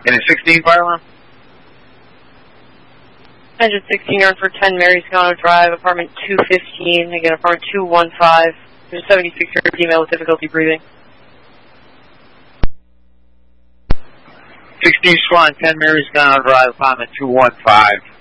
And a 16 fire alarm? Engine 16, you're on for 10 Maryscano Drive, apartment 215, again, apartment 215. There's a 76-year-old female with difficulty breathing. 16 Swan, 10 Maryscano Drive, apartment 215.